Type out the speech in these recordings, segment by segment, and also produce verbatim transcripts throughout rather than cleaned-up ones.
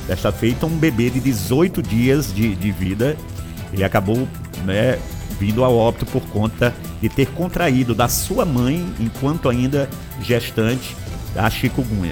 desta feita, um bebê de dezoito dias de, de vida. Ele acabou, né, vindo ao óbito por conta de ter contraído da sua mãe, enquanto ainda gestante, a chikungunya,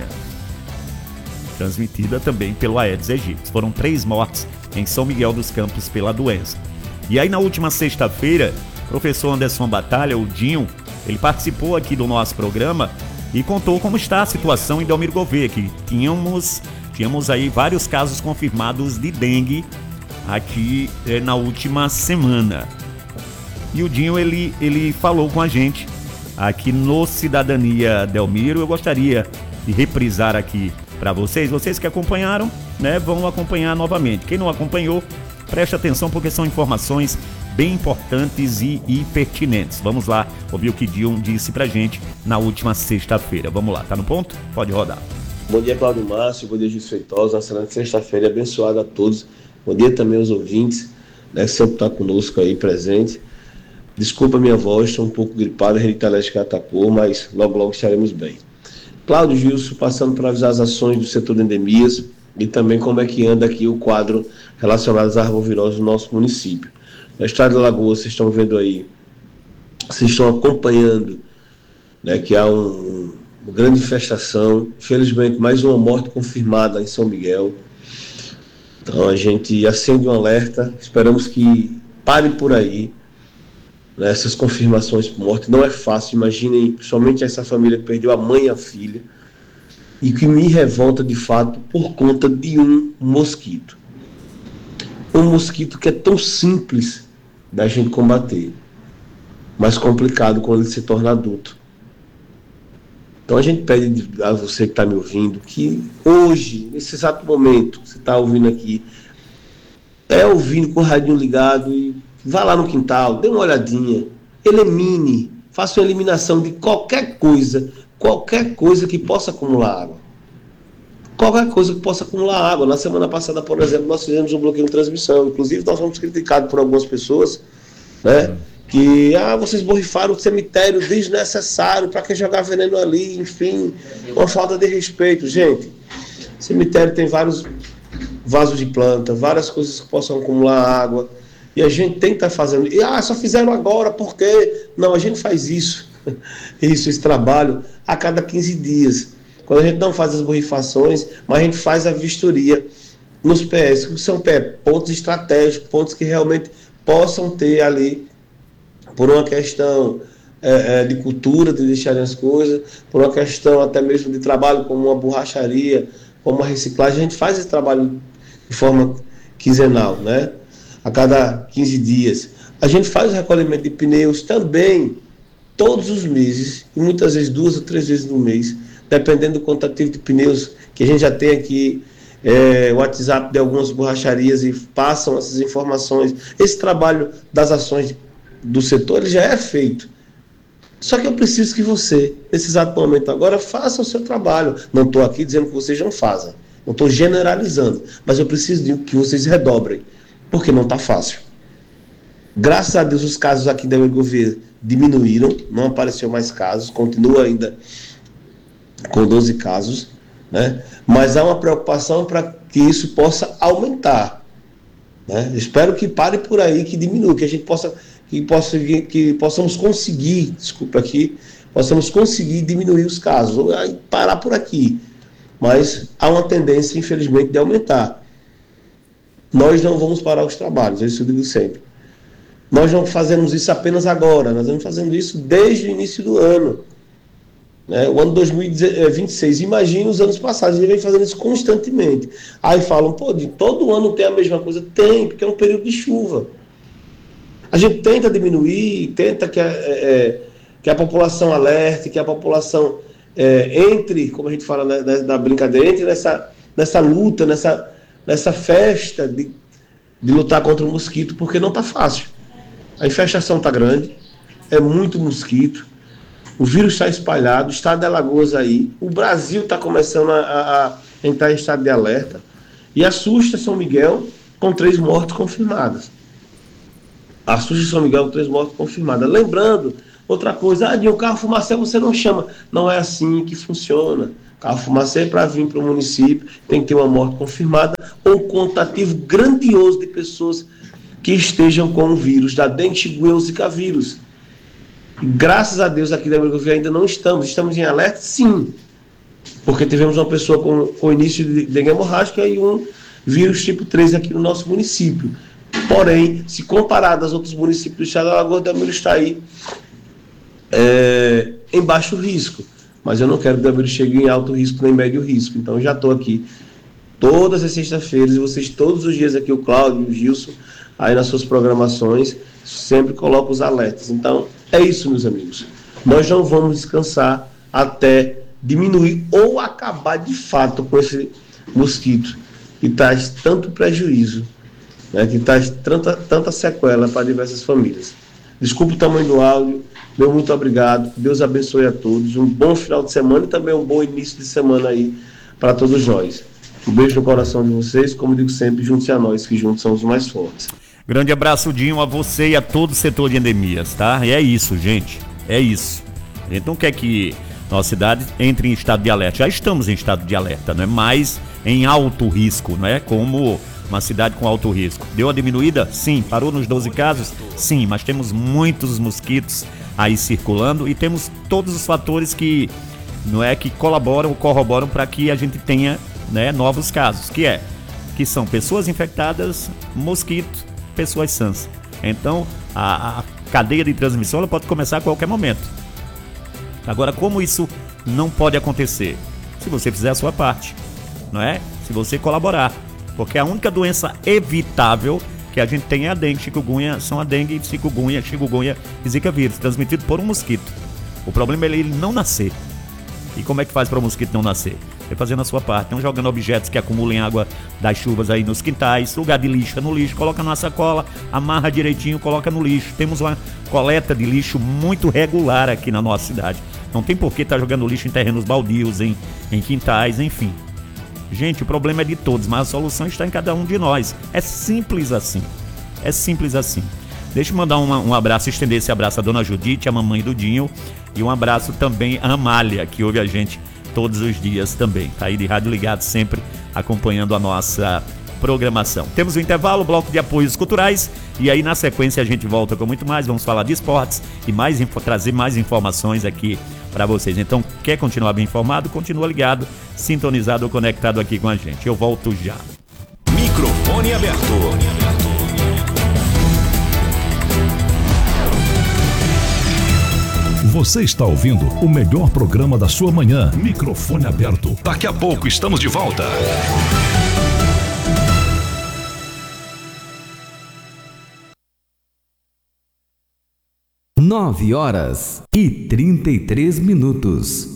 transmitida também pelo Aedes aegypti. Foram três mortes em São Miguel dos Campos pela doença. E aí, na última sexta-feira, o professor Anderson Batalha, o Dinho, ele participou aqui do nosso programa e contou como está a situação em Delmiro Gouveia, que tínhamos, tínhamos aí vários casos confirmados de dengue aqui eh, na última semana. E o Dinho, ele, ele falou com a gente aqui no Cidadania Delmiro. Eu gostaria de reprisar aqui para vocês, vocês que acompanharam, né, vão acompanhar novamente. Quem não acompanhou, preste atenção, porque são informações bem importantes e, e pertinentes. Vamos lá ouvir o que Dinho disse pra gente na última sexta-feira. Vamos lá, tá no ponto? Pode rodar. Bom dia, Cláudio Márcio, bom dia, Gil Feitosa. Uma excelente sexta-feira abençoada a todos. Bom dia também aos ouvintes, né, que sempre está conosco aí presente. Desculpa a minha voz, estou um pouco gripado, a rinite alérgica atacou, mas logo logo estaremos bem. Cláudio, Gilson, passando para avisar as ações do setor de endemias e também como é que anda aqui o quadro relacionado às arboviroses do nosso município. Na Estrada de Lagoa, vocês estão vendo aí, vocês estão acompanhando, né, que há um, uma grande infestação, infelizmente mais uma morte confirmada em São Miguel. Então a gente acende um alerta, esperamos que pare por aí, né, essas confirmações por morte. Não é fácil, imaginem, principalmente essa família que perdeu a mãe e a filha, e que me revolta de fato por conta de um mosquito. Um mosquito que é tão simples da gente combater, mas complicado quando ele se torna adulto. Então a gente pede a você que está me ouvindo, que hoje, nesse exato momento, você está ouvindo aqui, é ouvindo com o radinho ligado e vá lá no quintal, dê uma olhadinha, elimine, faça uma eliminação de qualquer coisa, qualquer coisa que possa acumular água. Qualquer coisa que possa acumular água. Na semana passada, por exemplo, nós fizemos um bloqueio de transmissão. Inclusive, nós fomos criticados por algumas pessoas, né? Que, ah, vocês borrifaram o cemitério desnecessário, para que jogar veneno ali, enfim, uma falta de respeito. Gente, cemitério tem vários vasos de planta, várias coisas que possam acumular água, e a gente tem que estar fazendo. E, ah, só fizeram agora, por quê? Não, a gente faz isso, isso, esse trabalho, a cada quinze dias. Quando a gente não faz as borrifações, mas a gente faz a vistoria nos P S, que são pontos estratégicos, pontos que realmente possam ter ali, por uma questão é, é, de cultura, de deixarem as coisas, por uma questão até mesmo de trabalho, como uma borracharia, como uma reciclagem. A gente faz esse trabalho de forma quinzenal, né? A cada quinze dias. A gente faz o recolhimento de pneus também todos os meses, e muitas vezes duas ou três vezes no mês, dependendo do quantitativo de pneus que a gente já tem aqui, é, o WhatsApp de algumas borracharias, e passam essas informações. Esse trabalho das ações do setor, ele já é feito. Só que eu preciso que você, nesse exato momento agora, faça o seu trabalho. Não estou aqui dizendo que vocês não fazem, não estou generalizando, mas eu preciso de que vocês redobrem, porque não está fácil. Graças a Deus, os casos aqui da Gouveia diminuíram, não apareceu mais casos, continua ainda com doze casos, né? Mas há uma preocupação para que isso possa aumentar, né? Espero que pare por aí, que diminua, que a gente possa, que, possa, que possamos conseguir, desculpa aqui, possamos conseguir diminuir os casos, ou parar por aqui, mas há uma tendência, infelizmente, de aumentar. Nós não vamos parar os trabalhos, isso eu digo sempre. Nós não fazemos isso apenas agora, nós estamos fazendo isso desde o início do ano. Né? O ano dois mil e vinte e seis, imagina os anos passados, a gente vem fazendo isso constantemente. Aí falam, pô, de todo ano tem a mesma coisa? Tem, porque é um período de chuva. A gente tenta diminuir, tenta que a, é, que a população alerte, que a população é, entre, como a gente fala na, na brincadeira, entre nessa, nessa luta, nessa, nessa festa de, de lutar contra o mosquito, porque não está fácil. A infestação está grande, é muito mosquito, o vírus está espalhado, o estado de Alagoas aí, o Brasil está começando a, a, a entrar em estado de alerta, e assusta São Miguel com três mortes confirmadas. Assusta São Miguel com três mortes confirmadas. Lembrando, outra coisa, ah, de um carro fumacê você não chama. Não é assim que funciona. Carro fumacê, para vir para o município, tem que ter uma morte confirmada ou um contativo grandioso de pessoas que estejam com o vírus da dengue, chikungunya ou zika vírus. Graças a Deus aqui da Gouveia ainda não estamos. Estamos em alerta? Sim. Porque tivemos uma pessoa com, com início de dengue hemorrágica e um vírus tipo três aqui no nosso município. Porém, se comparado aos outros municípios do estado, a Lagoa da Belmiro está aí é, em baixo risco. Mas eu não quero que o Belmiro chegue em alto risco nem médio risco. Então, eu já estou aqui todas as sextas-feiras e vocês todos os dias aqui, o Cláudio e o Gilson, aí nas suas programações, sempre colocam os alertas. Então, é isso, meus amigos. Nós não vamos descansar até diminuir ou acabar de fato com esse mosquito que traz tanto prejuízo, né, que traz tanta, tanta sequela para diversas famílias. Desculpe o tamanho do áudio, meu muito obrigado, Deus abençoe a todos, um bom final de semana e também um bom início de semana aí para todos nós. Um beijo no coração de vocês, como digo sempre, junte-se a nós, que juntos somos mais fortes. Grande abraço, Dinho, a você e a todo o setor de endemias, tá? E é isso, gente, é isso. A gente não quer que nossa cidade entre em estado de alerta, já estamos em estado de alerta, não é mais em alto risco, não é? Como uma cidade com alto risco. Deu a diminuída? Sim. Parou nos doze casos? Sim, mas temos muitos mosquitos aí circulando e temos todos os fatores que, não é, que colaboram, corroboram para que a gente tenha, né, novos casos, que é, que são pessoas infectadas, mosquito, pessoas sãs. Então, a, a cadeia de transmissão ela pode começar a qualquer momento. Agora, como isso não pode acontecer? Se você fizer a sua parte, não é? Se você colaborar. Porque a única doença evitável que a gente tem é a dengue, chikungunya, são a dengue, chikungunya, chikungunya e zika vírus, transmitido por um mosquito. O problema é ele não nascer. E como é que faz para o mosquito não nascer? É fazendo a sua parte, não jogando objetos que acumulem água das chuvas aí nos quintais, lugar de lixo é no lixo, coloca numa sacola, amarra direitinho, coloca no lixo. Temos uma coleta de lixo muito regular aqui na nossa cidade. Não tem por que estar jogando lixo em terrenos baldios, em, em quintais, enfim. Gente, o problema é de todos, mas a solução está em cada um de nós. É simples assim. É simples assim. Deixa eu mandar uma, um abraço, estender esse abraço à dona Judite, a mamãe do Dinho, e um abraço também à Amália, que ouve a gente todos os dias também. Tá aí de rádio ligado, sempre acompanhando a nossa programação. Temos o intervalo, bloco de apoios culturais, e aí na sequência a gente volta com muito mais. Vamos falar de esportes e mais, trazer mais informações aqui para vocês. Então, quer continuar bem informado? Continua ligado, sintonizado ou conectado aqui com a gente. Eu volto já. Microfone aberto. Você está ouvindo o melhor programa da sua manhã. Microfone aberto. Daqui a pouco estamos de volta. Nove horas e trinta e três minutos.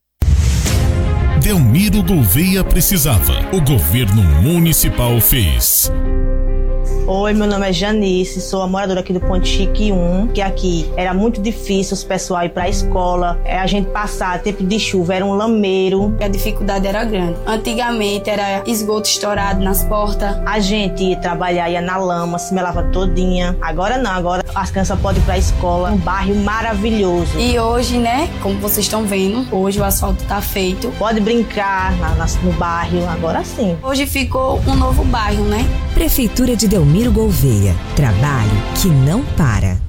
Delmiro Gouveia precisava. O governo municipal fez. Oi, meu nome é Janice, sou a moradora aqui do Ponte Chique um, que aqui era muito difícil os pessoal ir para a escola, a gente passar tempo de chuva, era um lameiro. A dificuldade era grande. Antigamente era esgoto estourado nas portas. A gente ia trabalhar, ia na lama, se melava todinha. Agora não, agora as crianças podem ir para a escola, um bairro maravilhoso. E hoje, né, como vocês estão vendo, hoje o asfalto tá feito. Pode brincar na, na, no bairro, agora sim. Hoje ficou um novo bairro, né? Prefeitura de Delmiro Gouveia. Trabalho que não para.